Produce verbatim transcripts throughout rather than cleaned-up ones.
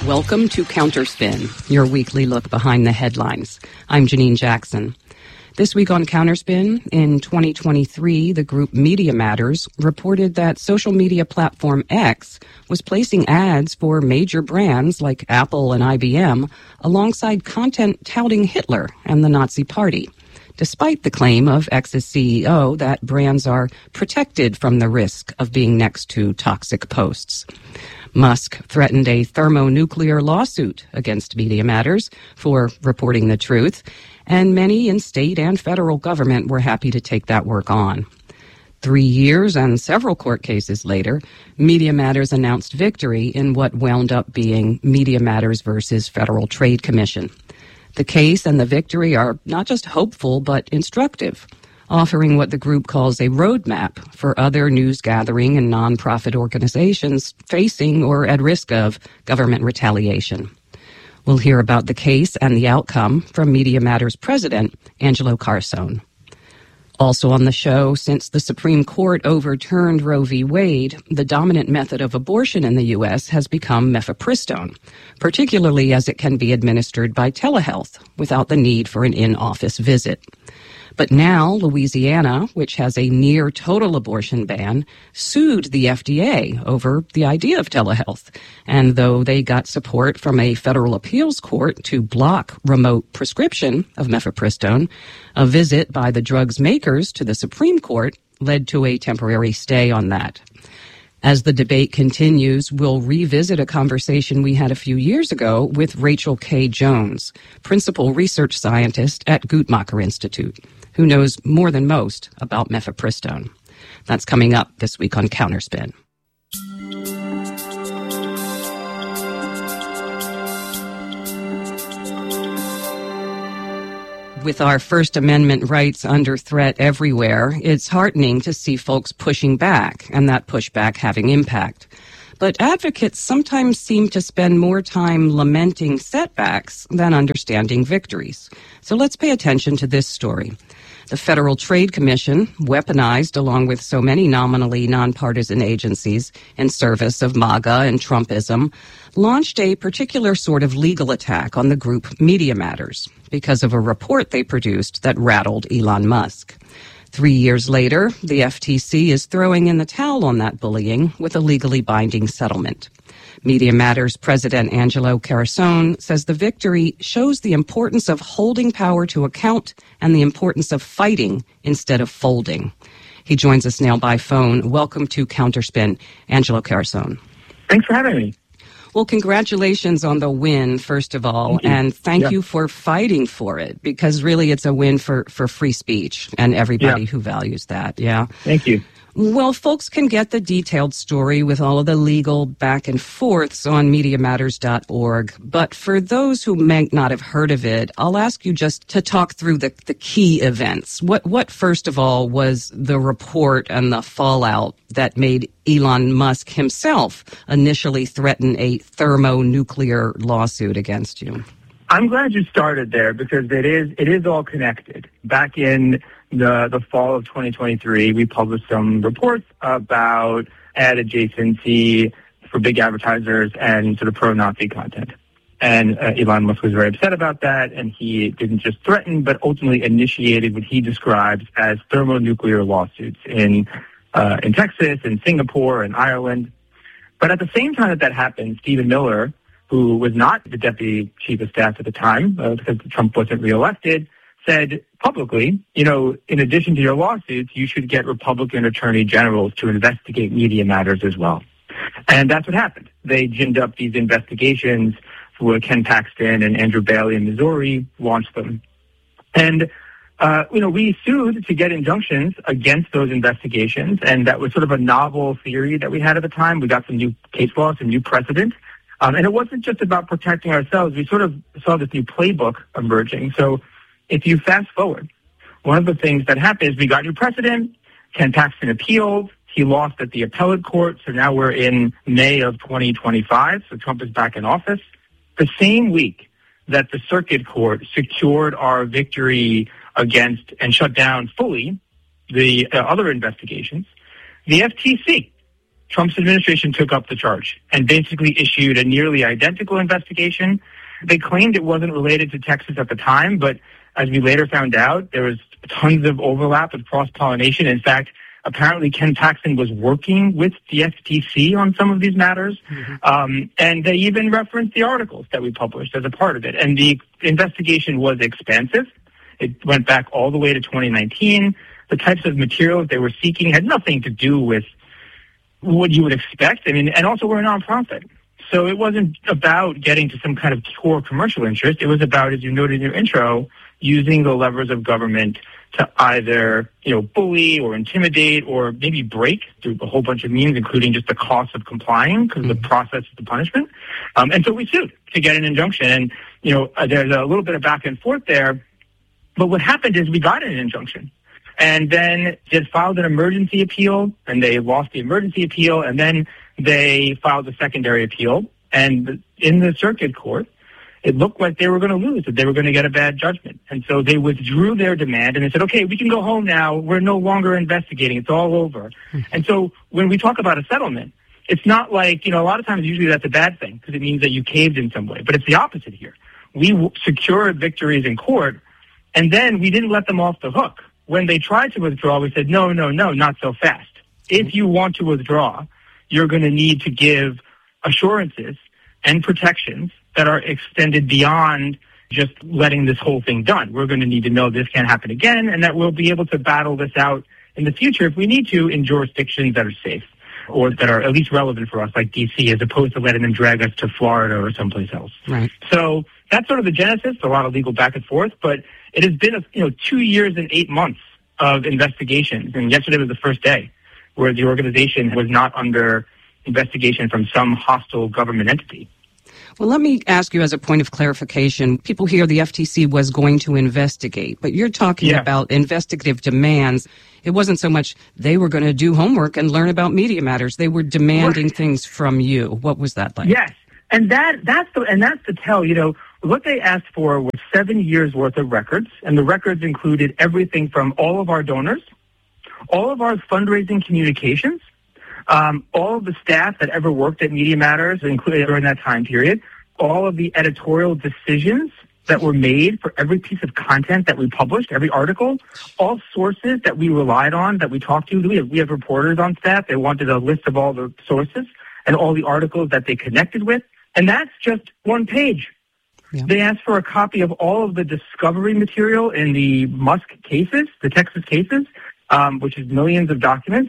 Welcome to Counterspin, your weekly look behind the headlines. I'm Janine Jackson. This week on Counterspin, in twenty twenty-three, the group Media Matters reported that social media platform X was placing ads for major brands like Apple and I B M alongside content touting Hitler and the Nazi Party, despite the claim of X's C E O that brands are protected from the risk of being next to toxic posts. Musk threatened a thermonuclear lawsuit against Media Matters for reporting the truth, and many in state and federal government were happy to take that work on. Three years and several court cases later, Media Matters announced victory in what wound up being Media Matters versus Federal Trade Commission. The case and the victory are not just hopeful, but instructive, offering what the group calls a roadmap for other news gathering and nonprofit organizations facing or at risk of government retaliation. We'll hear about the case and the outcome from Media Matters president, Angelo Carusone. Also on the show, since the Supreme Court overturned Roe v. Wade, the dominant method of abortion in the U S has become mifepristone, particularly as it can be administered by telehealth without the need for an in-office visit. But now, Louisiana, which has a near-total abortion ban, sued the F D A over the idea of telehealth. And though they got support from a federal appeals court to block remote prescription of mifepristone, a visit by the drug's makers to the Supreme Court led to a temporary stay on that. As the debate continues, we'll revisit a conversation we had a few years ago with Rachel K. Jones, principal research scientist at Guttmacher Institute, who knows more than most about mifepristone. That's coming up this week on Counterspin. With our First Amendment rights under threat everywhere, it's heartening to see folks pushing back and that pushback having impact. But advocates sometimes seem to spend more time lamenting setbacks than understanding victories. So let's pay attention to this story. The Federal Trade Commission, weaponized along with so many nominally nonpartisan agencies in service of MAGA and Trumpism, launched a particular sort of legal attack on the group Media Matters because of a report they produced that rattled Elon Musk. Three years later, the F T C is throwing in the towel on that bullying with a legally binding settlement. Media Matters President Angelo Carusone says the victory shows the importance of holding power to account and the importance of fighting instead of folding. He joins us now by phone. Welcome to Counterspin, Angelo Carusone. Thanks for having me. Well, congratulations on the win, first of all, thank and thank yeah. you for fighting for it, because really it's a win for, for free speech and everybody yeah. who values that. Yeah. Thank you. Well, folks can get the detailed story with all of the legal back and forths on media matters dot org. But for those who may not have heard of it, I'll ask you just to talk through the, the key events. What, what, first of all, was the report and the fallout that made Elon Musk himself initially threaten a thermonuclear lawsuit against you? I'm glad you started there, because it is it is all connected. Back in the the fall of twenty twenty-three, we published some reports about ad adjacency for big advertisers and sort of pro-Nazi content. And uh, Elon Musk was very upset about that, and he didn't just threaten, but ultimately initiated what he describes as thermonuclear lawsuits in uh, in Texas, in Singapore, and Ireland. But at the same time that that happened, Stephen Miller, who was not the deputy chief of staff at the time, uh, because Trump wasn't reelected, said publicly, you know, in addition to your lawsuits, you should get Republican attorney generals to investigate Media Matters as well. And that's what happened. They ginned up these investigations for Ken Paxton and Andrew Bailey in Missouri, launched them. And, uh, you know, we sued to get injunctions against those investigations, and that was sort of a novel theory that we had at the time. We got some new case law, some new precedent. Um, and it wasn't just about protecting ourselves. We sort of saw this new playbook emerging. So if you fast forward, one of the things that happened is we got new precedent. Ken Paxton appealed. He lost at the appellate court. So now we're in May of twenty twenty-five. So Trump is back in office. The same week that the circuit court secured our victory against and shut down fully the uh, other investigations, the F T C Trump's administration took up the charge and basically issued a nearly identical investigation. They claimed it wasn't related to Texas at the time, but as we later found out, there was tons of overlap with cross-pollination. In fact, apparently Ken Paxton was working with the F T C on some of these matters, mm-hmm. um, and they even referenced the articles that we published as a part of it. And the investigation was expansive. It went back all the way to twenty nineteen. The types of materials they were seeking had nothing to do with what you would expect. I mean, and also we're a nonprofit. So it wasn't about getting to some kind of core commercial interest. It was about, as you noted in your intro, using the levers of government to either, you know, bully or intimidate or maybe break through a whole bunch of means, including just the cost of complying because mm-hmm. of the process of the punishment. Um, and so we sued to get an injunction. And, you know, uh, there's a little bit of back and forth there. But what happened is we got an injunction. And then they filed an emergency appeal, and they lost the emergency appeal, and then they filed a secondary appeal. And in the circuit court, it looked like they were going to lose, that they were going to get a bad judgment. And so they withdrew their demand, and they said, okay, we can go home now. We're no longer investigating. It's all over. Mm-hmm. And so when we talk about a settlement, it's not like, you know, a lot of times usually that's a bad thing because it means that you caved in some way. But it's the opposite here. We w- secured victories in court, and then we didn't let them off the hook. When they tried to withdraw, we said, no, no, no, not so fast. If you want to withdraw, you're going to need to give assurances and protections that are extended beyond just letting this whole thing done. We're going to need to know this can't happen again and that we'll be able to battle this out in the future if we need to in jurisdictions that are safe or that are at least relevant for us, like D C, as opposed to letting them drag us to Florida or someplace else. Right. So that's sort of the genesis, a lot of legal back and forth, but it has been, a, you know, two years and eight months of investigations, and yesterday was the first day where the organization was not under investigation from some hostile government entity. Well, let me ask you as a point of clarification. People hear the F T C was going to investigate, but you're talking yeah. about investigative demands. It wasn't so much they were going to do homework and learn about media matters. They were demanding right. things from you. What was that like? Yes, and that that's the and that's the tell. You know, what they asked for was seven years worth of records, and the records included everything from all of our donors, all of our fundraising communications, Um, all of the staff that ever worked at Media Matters, including during that time period, all of the editorial decisions that were made for every piece of content that we published, every article, all sources that we relied on, that we talked to. We have, we have reporters on staff. They wanted a list of all the sources and all the articles that they connected with. And that's just one page. Yeah. They asked for a copy of all of the discovery material in the Musk cases, the Texas cases, um, which is millions of documents.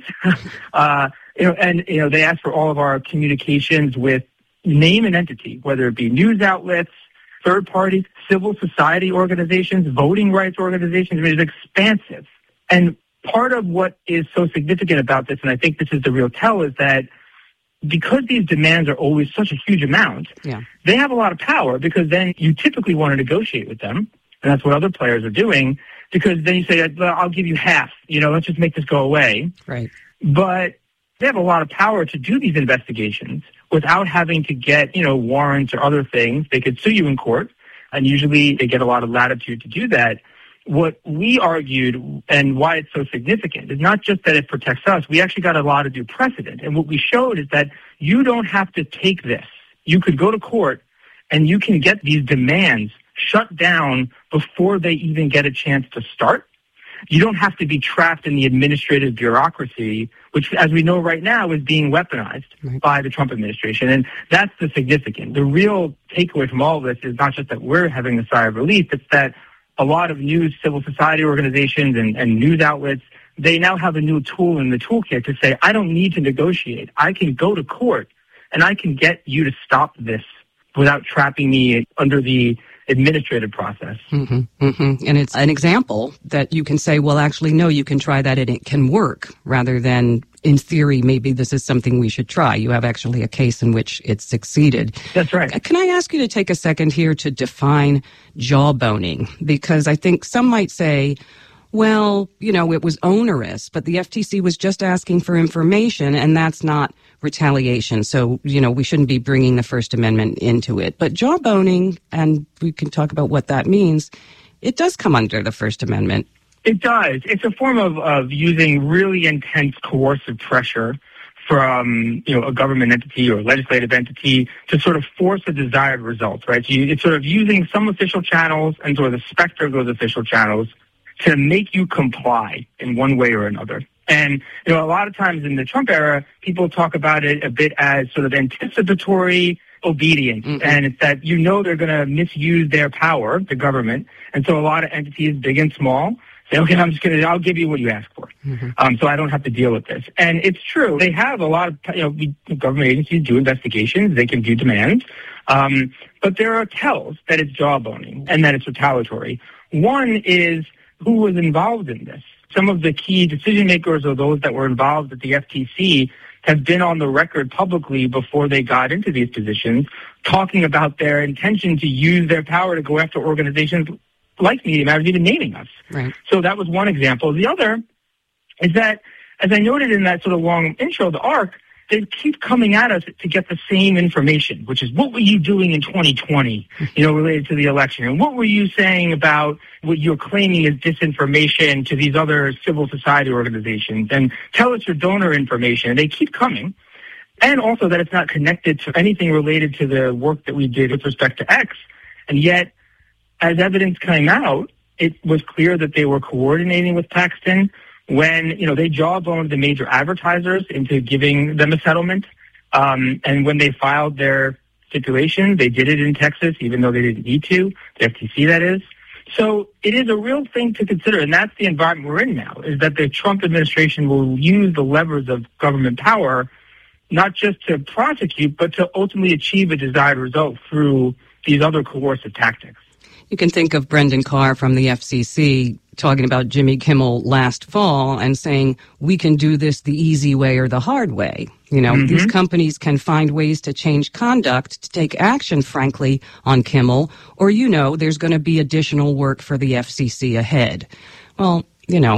uh, You know, and, you know, they asked for all of our communications with name and entity, whether it be news outlets, third parties, civil society organizations, voting rights organizations. I mean, it's expansive. And part of what is so significant about this, and I think this is the real tell, is that because these demands are always such a huge amount, yeah. they have a lot of power because then you typically want to negotiate with them. And that's what other players are doing because then you say, well, I'll give you half, you know, let's just make this go away. Right. But they have a lot of power to do these investigations without having to get, you know, warrants or other things. They could sue you in court, and usually they get a lot of latitude to do that. What we argued and why it's so significant is not just that it protects us. We actually got a lot of due precedent. And what we showed is that you don't have to take this. You could go to court and you can get these demands shut down before they even get a chance to start. You don't have to be trapped in the administrative bureaucracy, which, as we know right now, is being weaponized right. by the Trump administration. And that's the significant. The real takeaway from all of this is not just that we're having a sigh of relief, it's that a lot of news, civil society organizations and, and news outlets, they now have a new tool in the toolkit to say, I don't need to negotiate. I can go to court and I can get you to stop this without trapping me under the administrative process. Mm-hmm, mm-hmm. And it's an example that you can say, well, actually, no, you can try that and it can work, rather than, in theory, maybe this is something we should try. You have actually a case in which it succeeded. That's right. Can I ask you to take a second here to define jawboning? Because I think some might say, well, you know, it was onerous, but the F T C was just asking for information, and that's not retaliation. So, you know, we shouldn't be bringing the First Amendment into it. But jawboning, and we can talk about what that means, it does come under the First Amendment. It does. It's a form of, of using really intense coercive pressure from, you know, a government entity or a legislative entity to sort of force a desired result, right? So you, it's sort of using some official channels and sort of the specter of those official channels to make you comply in one way or another. And, you know, a lot of times in the Trump era, people talk about it a bit as sort of anticipatory obedience. Mm-hmm. And it's that you know they're going to misuse their power, the government. And so a lot of entities, big and small, say, okay, I'm just going to, I'll give you what you ask for. Mm-hmm. Um, so I don't have to deal with this. And it's true. They have a lot of, you know, we, government agencies do investigations. They can do demands. Um, but there are tells that it's jawboning and that it's retaliatory. One is who was involved in this. Some of the key decision makers or those that were involved at the F T C have been on the record publicly before they got into these positions, talking about their intention to use their power to go after organizations like Media Matters, even naming us. Right. So that was one example. The other is that, as I noted in that sort of long intro, the ARC, they keep coming at us to get the same information, which is what were you doing in twenty twenty, you know, related to the election? And what were you saying about what you're claiming is disinformation to these other civil society organizations? And tell us your donor information. And they keep coming. And also that it's not connected to anything related to the work that we did with respect to X. And yet, as evidence came out, it was clear that they were coordinating with Paxton when, you know, they jawboned the major advertisers into giving them a settlement. Um, and when they filed their stipulation, they did it in Texas, even though they didn't need to, the F T C, that is. So it is a real thing to consider, and that's the environment we're in now, is that the Trump administration will use the levers of government power not just to prosecute, but to ultimately achieve a desired result through these other coercive tactics. You can think of Brendan Carr from the F C C talking about Jimmy Kimmel last fall and saying, we can do this the easy way or the hard way. You know, mm-hmm. These companies can find ways to change conduct, to take action, frankly, on Kimmel, or, you know, there's going to be additional work for the F C C ahead. Well, you know,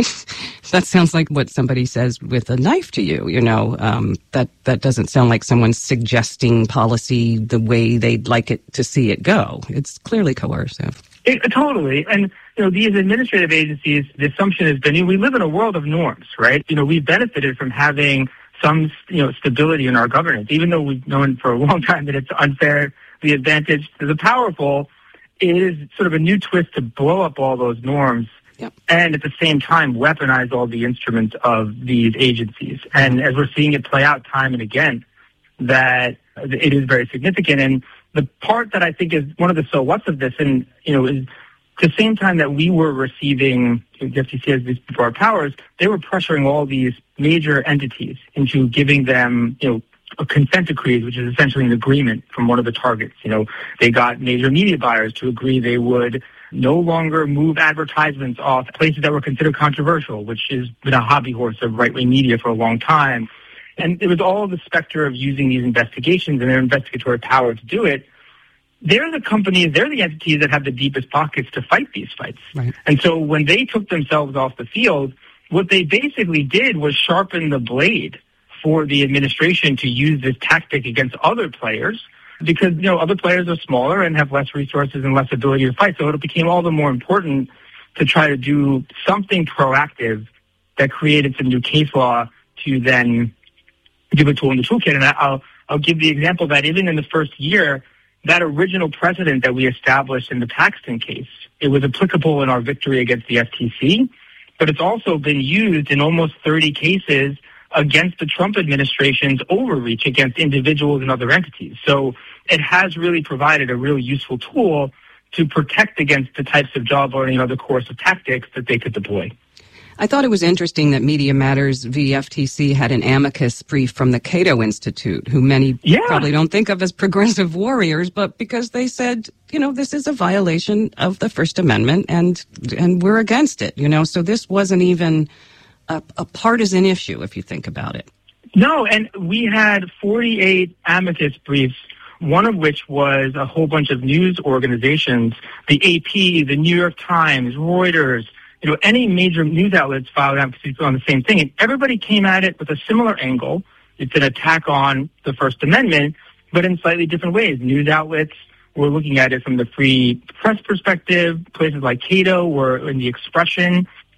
that sounds like what somebody says with a knife to you, you know. Um, that, that doesn't sound like someone's suggesting policy the way they'd like it to see it go. It's clearly coercive. It, totally. And, you know, these administrative agencies, the assumption has been, you know, we live in a world of norms, right? You know, we've benefited from having some, you know, stability in our governance, even though we've known for a long time that it's unfair, the advantage to the powerful. It is sort of a new twist to blow up all those norms. Yep. And at the same time, weaponize all the instruments of these agencies. And as we're seeing it play out time and again, that it is very significant. And the part that I think is one of the so what's of this, and, you know, is the same time that we were receiving, the F T C has these our powers, they were pressuring all these major entities into giving them, you know, a consent decree, which is essentially an agreement from one of the targets. You know, they got major media buyers to agree they would no longer move advertisements off places that were considered controversial, which has been a hobby horse of right-wing media for a long time. And it was all the specter of using these investigations and their investigatory power to do it. They're the companies, they're the entities that have the deepest pockets to fight these fights. Right. And so when they took themselves off the field, what they basically did was sharpen the blade for the administration to use this tactic against other players, because, you know, other players are smaller and have less resources and less ability to fight. So it became all the more important to try to do something proactive that created some new case law to then give a tool in the toolkit. And I'll, I'll give the example that even in the first year, that original precedent that we established in the Paxton case, it was applicable in our victory against the F T C, but it's also been used in almost thirty cases against the Trump administration's overreach against individuals and other entities. So it has really provided a really useful tool to protect against the types of jawboning and other coercive tactics that they could deploy. I thought it was interesting that Media Matters v. F T C had an amicus brief from the Cato Institute, who many yeah. probably don't think of as progressive warriors, but because they said, you know, this is a violation of the First Amendment and and we're against it, you know. So this wasn't even a, a partisan issue, if you think about it. No, and we had forty-eight amicus briefs, one of which was a whole bunch of news organizations, the A P, the New York Times, Reuters, you know, any major news outlets filed advocacy on the same thing. And everybody came at it with a similar angle. It's an attack on the First Amendment, but in slightly different ways. News outlets were looking at it from the free press perspective. Places like Cato were in the expression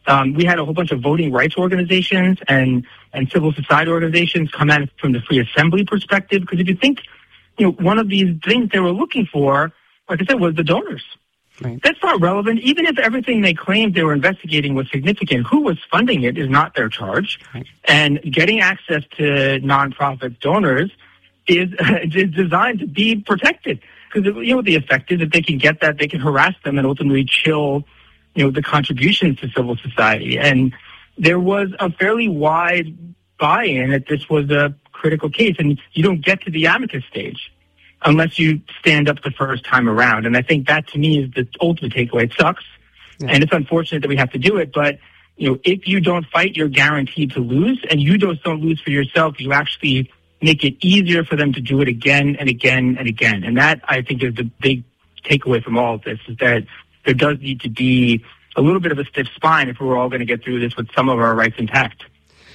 Um, we had a whole bunch of voting rights organizations and, and civil society organizations come at it from the free assembly perspective. Because if you think, you know, one of these things they were looking for, like I said, was the donors. Right. That's not relevant. Even if everything they claimed they were investigating was significant, who was funding it is not their charge. Right. And getting access to nonprofit donors is, is designed to be protected. Because, you know, the effect is if they can get that, they can harass them and ultimately chill, you know, the contributions to civil society. And there was a fairly wide buy-in that this was a critical case. And you don't get to the amicus stage unless you stand up the first time around. And I think that, to me, is the ultimate takeaway. It sucks, yeah. And it's unfortunate that we have to do it. But, you know, if you don't fight, you're guaranteed to lose. And you just don't lose for yourself. You actually make it easier for them to do it again and again and again. And that, I think, is the big takeaway from all of this, is that there does need to be a little bit of a stiff spine if we're all going to get through this with some of our rights intact.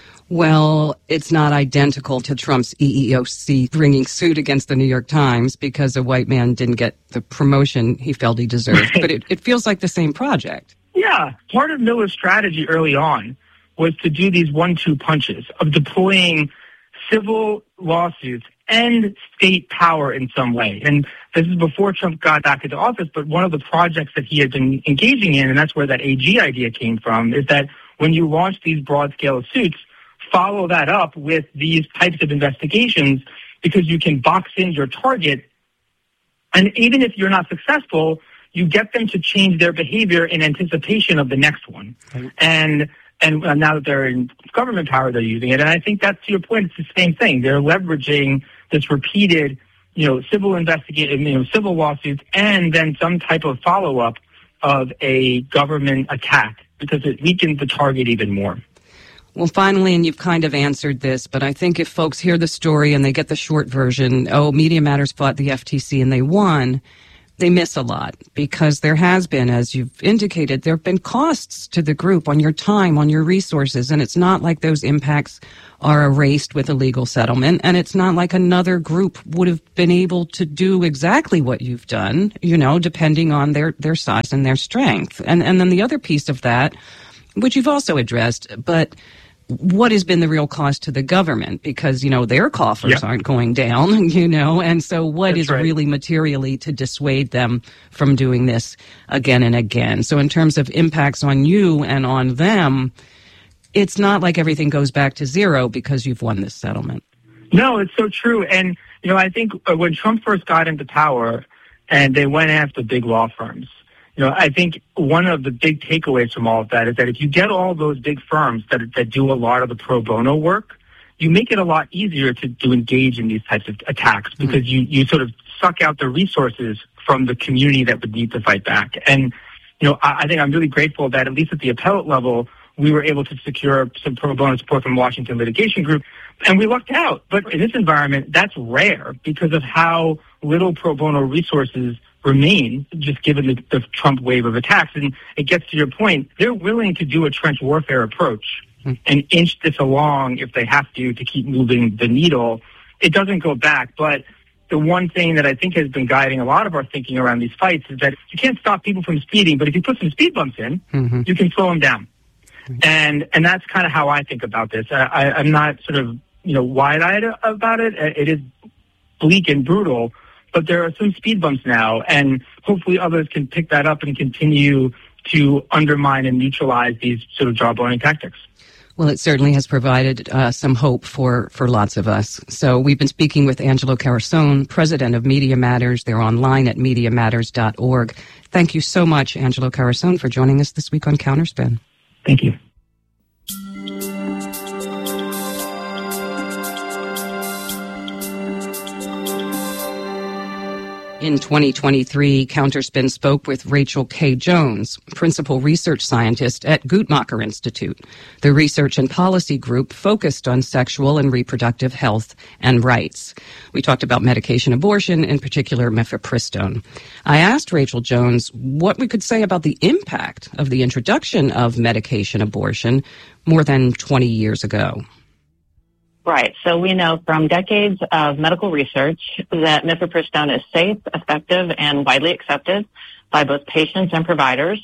Well, it's not identical to Trump's E E O C bringing suit against the New York Times because a white man didn't get the promotion he felt he deserved. But it, it feels like the same project. Yeah. Part of Miller's strategy early on was to do these one two punches of deploying civil lawsuits and state power in some way. And this is before Trump got back into office, but one of the projects that he had been engaging in, and that's where that A G idea came from, is that when you launch these broad-scale suits, follow that up with these types of investigations, because you can box in your target. And even if you're not successful, you get them to change their behavior in anticipation of the next one. Right. And and now that they're in government power, they're using it. And I think that's, to your point, it's the same thing. They're leveraging this repeated, you know, civil investigation, you know, civil lawsuits, and then some type of follow-up of a government attack, because it weakens the target even more. Well, finally, and you've kind of answered this, but I think if folks hear the story and they get the short version, oh, Media Matters fought the F T C and they won, they miss a lot, because there has been, as you've indicated, there have been costs to the group on your time, on your resources, and it's not like those impacts are erased with a legal settlement, and it's not like another group would have been able to do exactly what you've done, you know, depending on their, their size and their strength. And, and then the other piece of that, which you've also addressed, but what has been the real cost to the government? Because, you know, their coffers yep. aren't going down, you know, and so what That's is right. really materially to dissuade them from doing this again and again? So in terms of impacts on you and on them, it's not like everything goes back to zero because you've won this settlement. No, it's so true. And, you know, I think when Trump first got into power and they went after big law firms, you know, I think one of the big takeaways from all of that is that if you get all those big firms that that do a lot of the pro bono work, you make it a lot easier to, to engage in these types of attacks, because mm-hmm. you, you sort of suck out the resources from the community that would need to fight back. And, you know, I, I think I'm really grateful that at least at the appellate level, we were able to secure some pro bono support from Washington Litigation Group, and we lucked out. But in this environment, that's rare because of how little pro bono resources remain, just given the, the Trump wave of attacks. And it gets to your point, they're willing to do a trench warfare approach mm. and inch this along if they have to to keep moving the needle. It doesn't go back. But the one thing that I think has been guiding a lot of our thinking around these fights is that you can't stop people from speeding, but if you put some speed bumps in, mm-hmm. you can slow them down. Mm-hmm. And and that's kind of how I think about this. I, I, I'm not sort of, you know, wide-eyed about it. It is bleak and brutal, but there are some speed bumps now, and hopefully others can pick that up and continue to undermine and neutralize these sort of jawboning tactics. Well, it certainly has provided uh, some hope for, for lots of us. So we've been speaking with Angelo Carusone, president of Media Matters. They're online at media matters dot org. Thank you so much, Angelo Carusone, for joining us this week on Counterspin. Thank you. In twenty twenty-three, Counterspin spoke with Rachel K. Jones, principal research scientist at Guttmacher Institute. The research and policy group focused on sexual and reproductive health and rights. We talked about medication abortion, in particular mifepristone. I asked Rachel Jones what we could say about the impact of the introduction of medication abortion more than twenty years ago. Right. So we know from decades of medical research that mifepristone is safe, effective, and widely accepted by both patients and providers.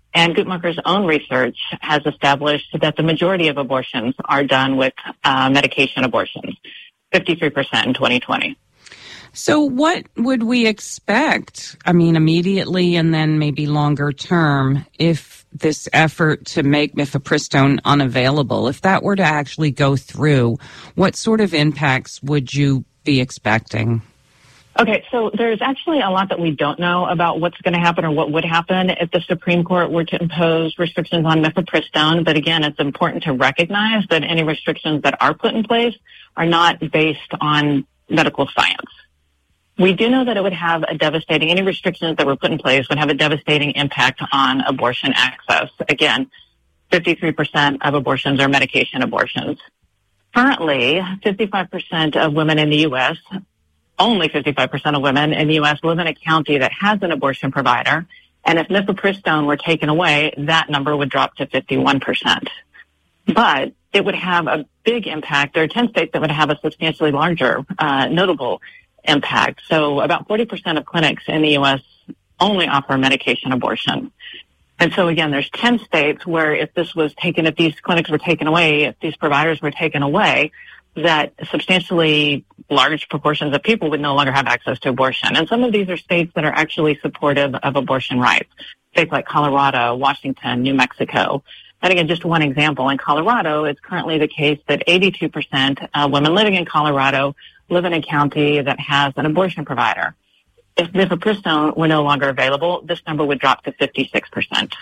And Guttmacher's own research has established that the majority of abortions are done with uh, medication abortions, fifty-three percent in twenty twenty. So what would we expect, I mean, immediately and then maybe longer term, if this effort to make mifepristone unavailable, if that were to actually go through, what sort of impacts would you be expecting? Okay, so there's actually a lot that we don't know about what's going to happen or what would happen if the Supreme Court were to impose restrictions on mifepristone. But again, it's important to recognize that any restrictions that are put in place are not based on medical science. We do know that it would have a devastating, any restrictions that were put in place would have a devastating impact on abortion access. Again, fifty-three percent of abortions are medication abortions. Currently, fifty-five percent of women in the U S, only fifty-five percent of women in the U S live in a county that has an abortion provider. And if mifepristone were taken away, that number would drop to fifty-one percent. But it would have a big impact. There are ten states that would have a substantially larger, uh, notable impact. So about forty percent of clinics in the U S only offer medication abortion. And so again, there's ten states where if this was taken, if these clinics were taken away, if these providers were taken away, that substantially large proportions of people would no longer have access to abortion. And some of these are states that are actually supportive of abortion rights. States like Colorado, Washington, New Mexico. And again, just one example, in Colorado, it's currently the case that eighty-two percent of women living in Colorado live in a county that has an abortion provider. If mifepristone were no longer available, this number would drop to fifty-six percent.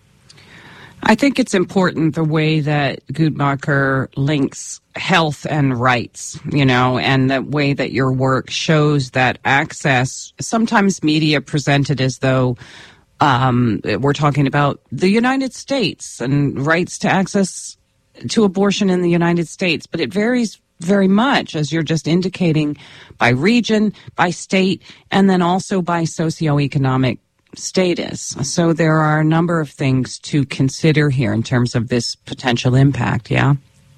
I think it's important the way that Guttmacher links health and rights, you know, and the way that your work shows that access, sometimes media presented as though um, we're talking about the United States and rights to access to abortion in the United States, but it varies very much, as you're just indicating, by region, by state, and then also by socioeconomic status. So there are a number of things to consider here in terms of this potential impact, yeah?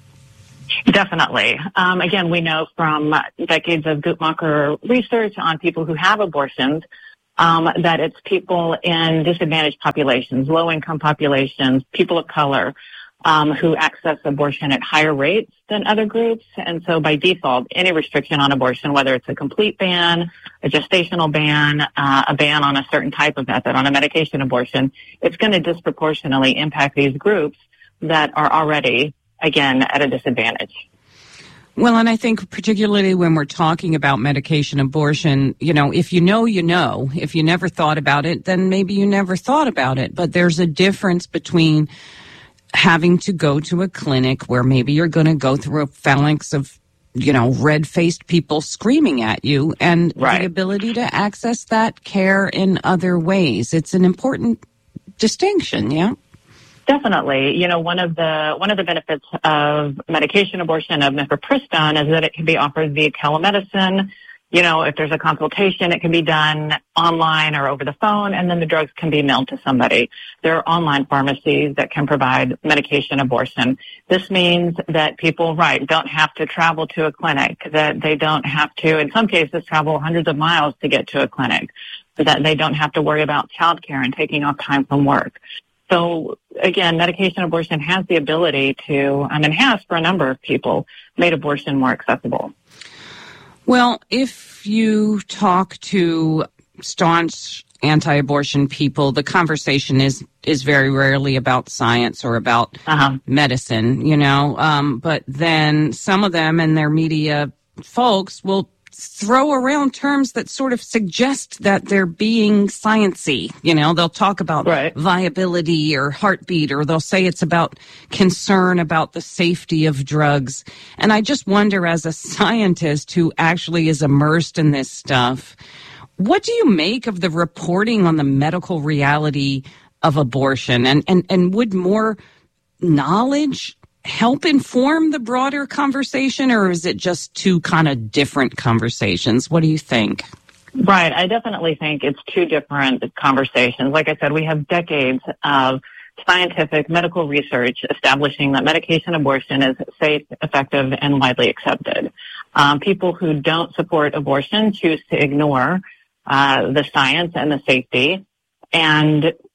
Definitely. Um, again, we know from decades of Guttmacher research on people who have abortions um, that it's people in disadvantaged populations, low-income populations, people of color, Um, who access abortion at higher rates than other groups. And so by default, any restriction on abortion, whether it's a complete ban, a gestational ban, uh, a ban on a certain type of method, on a medication abortion, it's going to disproportionately impact these groups that are already, again, at a disadvantage. Well, and I think particularly when we're talking about medication abortion, you know, if you know, you know. If you never thought about it, then maybe you never thought about it. But there's a difference between having to go to a clinic where maybe you're going to go through a phalanx of, you know, red-faced people screaming at you, and right. the ability to access that care in other ways. It's an important distinction, yeah? Definitely. You know, one of the one of the benefits of medication abortion, of mifepristone, is that it can be offered via telemedicine. You know, if there's a consultation, it can be done online or over the phone, and then the drugs can be mailed to somebody. There are online pharmacies that can provide medication abortion. This means that people, right, don't have to travel to a clinic, that they don't have to, in some cases, travel hundreds of miles to get to a clinic, that they don't have to worry about childcare and taking off time from work. So, again, medication abortion has the ability to, I mean, has for a number of people, made abortion more accessible. Well, if you talk to staunch anti-abortion people, the conversation is, is very rarely about science or about uh-huh. medicine, you know. Um, but then some of them and their media folks will throw around terms that sort of suggest that they're being sciencey. You know, they'll talk about right. viability or heartbeat, or they'll say it's about concern about the safety of drugs. And I just wonder, as a scientist who actually is immersed in this stuff, what do you make of the reporting on the medical reality of abortion? And, and, and would more knowledge help inform the broader conversation, or is it just two kind of different conversations? What do you think? Right. I definitely think it's two different conversations. Like I said, we have decades of scientific medical research establishing that medication abortion is safe, effective, and widely accepted. Um, people who don't support abortion choose to ignore uh, the science and the safety. And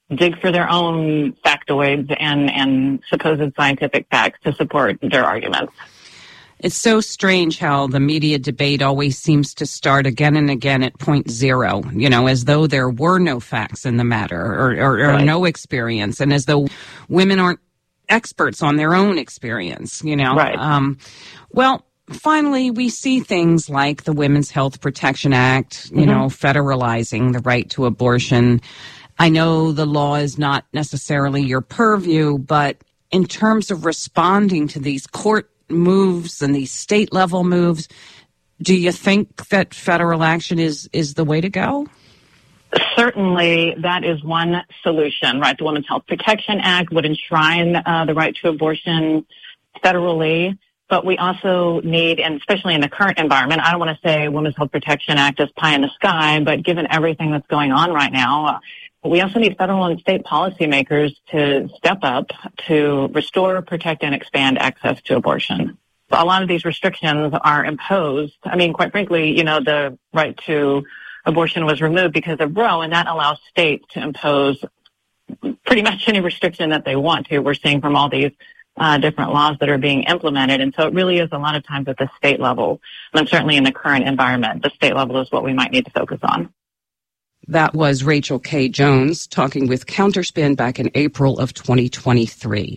dig for their own factoids and, and supposed scientific facts to support their arguments. It's so strange how the media debate always seems to start again and again at point zero, you know, as though there were no facts in the matter or, or, or right. no experience, and as though women aren't experts on their own experience, you know. Right. Um, well, finally, we see things like the Women's Health Protection Act, you mm-hmm. know, federalizing the right to abortion. I know the law is not necessarily your purview, but in terms of responding to these court moves and these state level moves, do you think that federal action is, is the way to go? Certainly, that is one solution, right? The Women's Health Protection Act would enshrine uh, the right to abortion federally, but we also need, and especially in the current environment, I don't want to say Women's Health Protection Act is pie in the sky, but given everything that's going on right now, uh, we also need federal and state policymakers to step up to restore, protect, and expand access to abortion. A lot of these restrictions are imposed. I mean, quite frankly, you know, the right to abortion was removed because of Roe, and that allows states to impose pretty much any restriction that they want to. We're seeing from all these uh, different laws that are being implemented. And so it really is a lot of times at the state level. And certainly in the current environment, the state level is what we might need to focus on. That was Rachel K. Jones talking with Counterspin back in April of twenty twenty-three.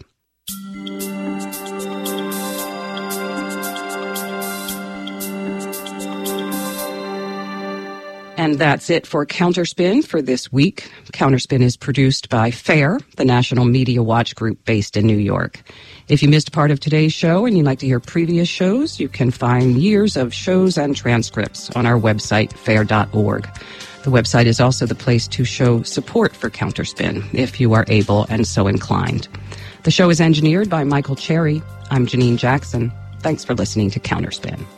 And that's it for Counterspin for this week. Counterspin is produced by FAIR, the National Media Watch Group based in New York. If you missed part of today's show and you'd like to hear previous shows, you can find years of shows and transcripts on our website, fair dot org. The website is also the place to show support for Counterspin, if you are able and so inclined. The show is engineered by Michael Cherry. I'm Janine Jackson. Thanks for listening to Counterspin.